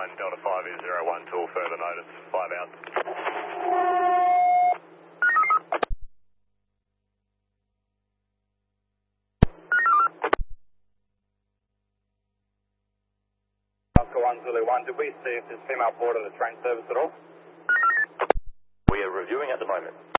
Delta 5 is 01 till further notice, 5 out. Oscar 1 Zulu 1, did we see if there's female board of the train service at all? We are reviewing at the moment.